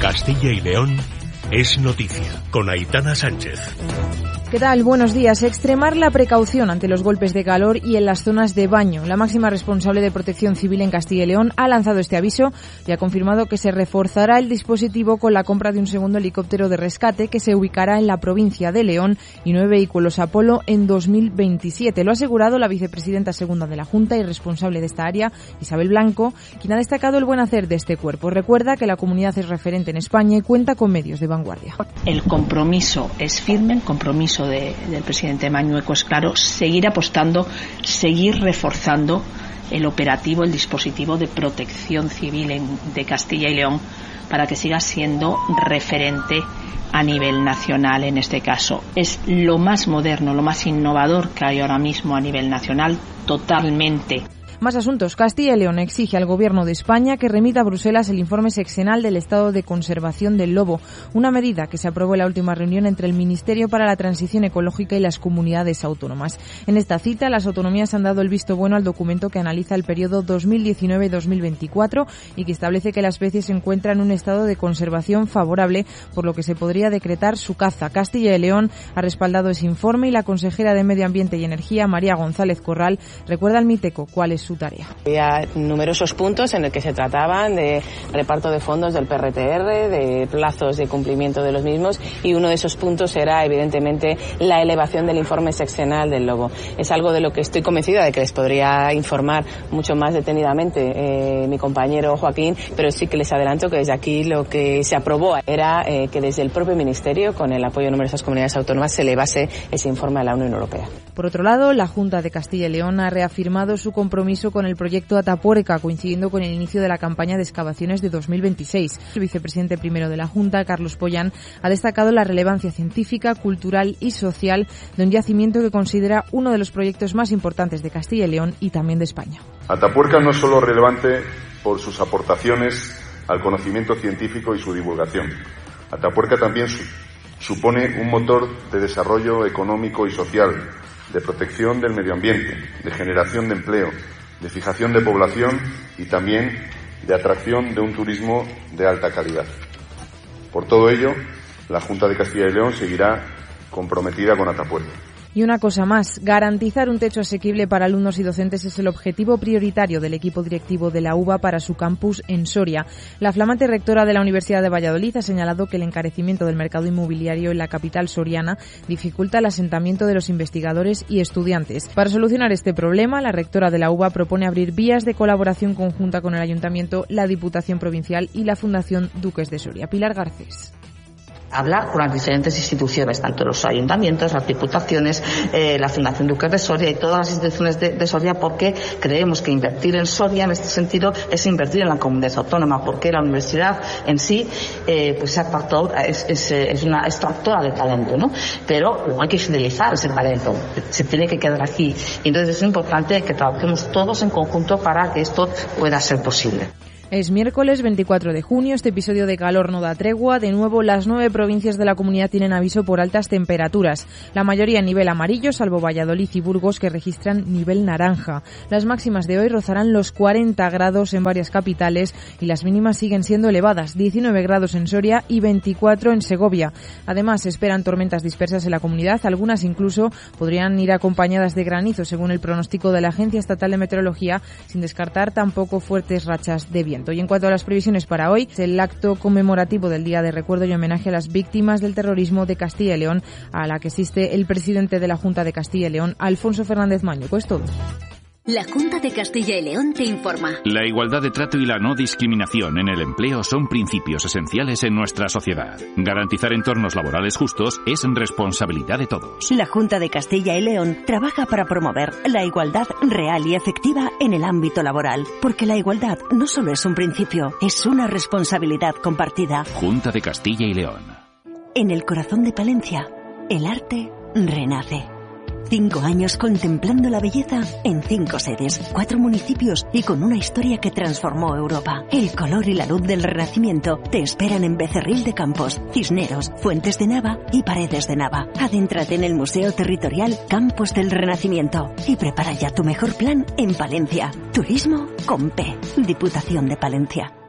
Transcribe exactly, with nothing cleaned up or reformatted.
Castilla y León es noticia, con Aitana Sánchez. ¿Qué tal? Buenos días. Extremar la precaución ante los golpes de calor y en las zonas de baño. La máxima responsable de Protección Civil en Castilla y León ha lanzado este aviso y ha confirmado que se reforzará el dispositivo con la compra de un segundo helicóptero de rescate que se ubicará en la provincia de León y nueve vehículos Apolo en dos mil veintisiete. Lo ha asegurado la vicepresidenta segunda de la Junta y responsable de esta área, Isabel Blanco, quien ha destacado el buen hacer de este cuerpo. Recuerda que la comunidad es referente en España y cuenta con medios de vanguardia. El compromiso es firme, el compromiso De, del presidente Mañueco es claro, seguir apostando, seguir reforzando el operativo, el dispositivo de protección civil en, de Castilla y León para que siga siendo referente a nivel nacional en este caso. Es lo más moderno, lo más innovador que hay ahora mismo a nivel nacional, totalmente. Más asuntos. Castilla y León exige al Gobierno de España que remita a Bruselas el informe sexenal del estado de conservación del lobo, una medida que se aprobó en la última reunión entre el Ministerio para la Transición Ecológica y las comunidades autónomas. En esta cita, las autonomías han dado el visto bueno al documento que analiza el periodo dos mil diecinueve dos mil veinticuatro y que establece que la especie se encuentra en un estado de conservación favorable, por lo que se podría decretar su caza. Castilla y León ha respaldado ese informe y la consejera de Medio Ambiente y Energía, María González Corral, recuerda al Miteco cuál es su tarea. Había numerosos puntos en el que se trataban de reparto de fondos del P R T R, de plazos de cumplimiento de los mismos, y uno de esos puntos era evidentemente la elevación del informe sexenal del lobo. Es algo de lo que estoy convencida de que les podría informar mucho más detenidamente eh, mi compañero Joaquín, pero sí que les adelanto que desde aquí lo que se aprobó era eh, que desde el propio Ministerio, con el apoyo de numerosas comunidades autónomas, se elevase ese informe a la Unión Europea. Por otro lado, la Junta de Castilla y León ha reafirmado su compromiso con el proyecto Atapuerca, coincidiendo con el inicio de la campaña de excavaciones de dos mil veintiséis. El vicepresidente primero de la Junta, Carlos Pollán, ha destacado la relevancia científica, cultural y social de un yacimiento que considera uno de los proyectos más importantes de Castilla y León y también de España. Atapuerca no es solo relevante por sus aportaciones al conocimiento científico y su divulgación. Atapuerca también su- supone un motor de desarrollo económico y social, de protección del medio ambiente, de generación de empleo, de fijación de población y también de atracción de un turismo de alta calidad. Por todo ello, la Junta de Castilla y León seguirá comprometida con Atapuerca. Y una cosa más, garantizar un techo asequible para alumnos y docentes es el objetivo prioritario del equipo directivo de la U B A para su campus en Soria. La flamante rectora de la Universidad de Valladolid ha señalado que el encarecimiento del mercado inmobiliario en la capital soriana dificulta el asentamiento de los investigadores y estudiantes. Para solucionar este problema, la rectora de la U B A propone abrir vías de colaboración conjunta con el Ayuntamiento, la Diputación Provincial y la Fundación Duques de Soria. Pilar Garcés. Hablar con las diferentes instituciones, tanto los ayuntamientos, las diputaciones, eh, la Fundación Duques de Soria y todas las instituciones de, de Soria, porque creemos que invertir en Soria en este sentido es invertir en la comunidad autónoma, porque la universidad en sí eh, pues es, factor, es, es, es una extractora de talento, ¿no? Pero luego hay que fidelizar ese talento, se tiene que quedar aquí. Y entonces es importante que trabajemos todos en conjunto para que esto pueda ser posible. Es miércoles veinticuatro de junio, este episodio de calor no da tregua. De nuevo, las nueve provincias de la comunidad tienen aviso por altas temperaturas. La mayoría en nivel amarillo, salvo Valladolid y Burgos, que registran nivel naranja. Las máximas de hoy rozarán los cuarenta grados en varias capitales y las mínimas siguen siendo elevadas, diecinueve grados en Soria y veinticuatro en Segovia. Además, se esperan tormentas dispersas en la comunidad, algunas incluso podrían ir acompañadas de granizo, según el pronóstico de la Agencia Estatal de Meteorología, sin descartar tampoco fuertes rachas de viento. Y en cuanto a las previsiones para hoy, es el acto conmemorativo del Día de Recuerdo y Homenaje a las Víctimas del Terrorismo de Castilla y León, a la que asiste el presidente de la Junta de Castilla y León, Alfonso Fernández Maño. Pues todo. La Junta de Castilla y León te informa. La igualdad de trato y la no discriminación en el empleo son principios esenciales en nuestra sociedad. Garantizar entornos laborales justos es responsabilidad de todos. La Junta de Castilla y León trabaja para promover la igualdad real y efectiva en el ámbito laboral, porque la igualdad no solo es un principio, es una responsabilidad compartida. Junta de Castilla y León. En el corazón de Palencia, el arte renace. Cinco años contemplando la belleza en cinco sedes, cuatro municipios y con una historia que transformó Europa. El color y la luz del Renacimiento te esperan en Becerril de Campos, Cisneros, Fuentes de Nava y Paredes de Nava. Adéntrate en el Museo Territorial Campos del Renacimiento y prepara ya tu mejor plan en Palencia. Turismo con P. Diputación de Palencia.